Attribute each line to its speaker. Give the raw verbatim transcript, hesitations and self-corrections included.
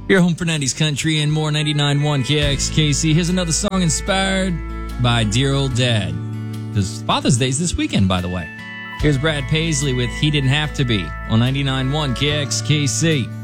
Speaker 1: Your home for nineties country and more. Ninety-nine point one K X K C. Here's another song inspired by Dear Old Dad, because Father's Day's this weekend, by the way. Here's Brad Paisley with He Didn't Have to Be on ninety-nine point one K X K C.